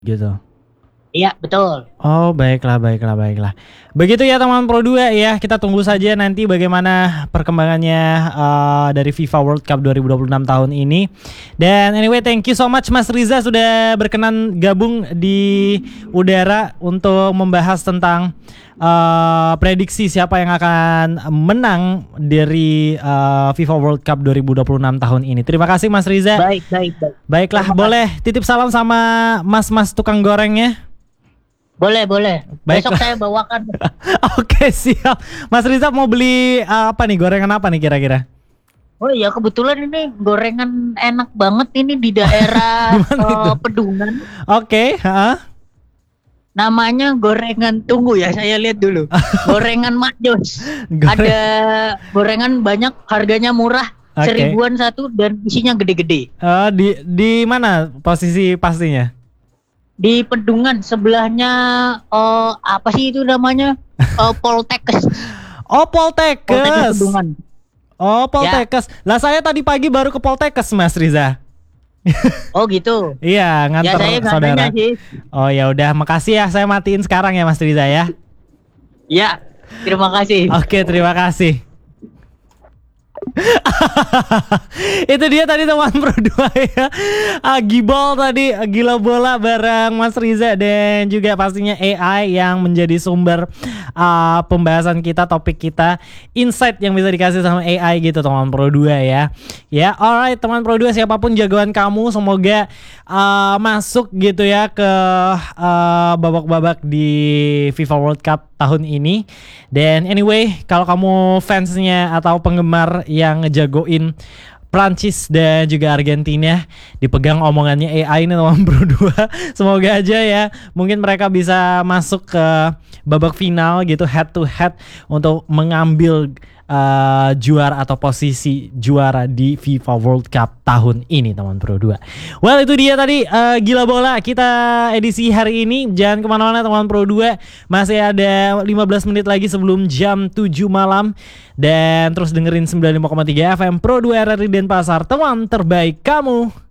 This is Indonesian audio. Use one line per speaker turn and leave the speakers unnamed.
gitu.
Iya, betul.
Oh, baiklah, baiklah, baiklah. Begitu ya teman Pro 2 ya. Kita tunggu saja nanti bagaimana perkembangannya dari FIFA World Cup 2026 tahun ini. Dan anyway, thank you so much Mas Riza sudah berkenan gabung di udara untuk membahas tentang prediksi siapa yang akan menang dari FIFA World Cup 2026 tahun ini. Terima kasih Mas Riza.
Baik, baik, baik.
Baiklah, boleh titip salam sama mas-mas tukang gorengnya?
Boleh, boleh.
Baik.
Besok saya bawakan.
Oke, siap. Mas Riza mau beli apa nih? Gorengan apa nih kira-kira?
Oh iya, kebetulan ini gorengan enak banget ini di daerah
Di mana itu?
Pedungan.
Oke, heeh.
Namanya gorengan, tunggu ya, saya lihat dulu. Gorengan Mak Jos.
Goreng-
Ada gorengan banyak, harganya murah.
Oke.
1000-an satu dan isinya gede-gede.
Di mana posisi pastinya?
Di Pedungan sebelahnya apa sih itu namanya? Poltekkes.
Oh,
Poltekkes
Poltekkes.
Pedungan.
Oh, Poltekkes. Lah saya tadi pagi baru ke Poltekkes, Mas Riza.
Oh gitu.
Iya,
Ya
nganter
saya nggak
saudara.
nanya sih.
Oh ya udah, makasih ya. Saya matiin sekarang ya, Mas Riza ya.
Ya, terima kasih.
Oke, terima kasih. Itu dia tadi teman Pro 2 ya. Gibol tadi, gila bola bareng Mas Riza dan juga pastinya AI yang menjadi sumber pembahasan kita, topik kita, insight yang bisa dikasih sama AI gitu teman Pro 2 ya. Ya, alright teman Pro 2, siapapun jagoan kamu semoga masuk gitu ya ke babak-babak di FIFA World Cup tahun ini. Dan anyway, kalau kamu fansnya atau penggemar yang ngejagoin Prancis dan juga Argentina, dipegang omongannya AI ini teman Bro 2. Semoga aja ya, mungkin mereka bisa masuk ke babak final gitu, head to head untuk mengambil juara atau posisi juara di FIFA World Cup tahun ini teman Pro 2. Well, itu dia tadi gila bola kita edisi hari ini. Jangan kemana-mana teman Pro 2, masih ada 15 menit lagi sebelum jam 7 malam. Dan terus dengerin 95,3 FM Pro 2 RRI Denpasar, teman terbaik kamu.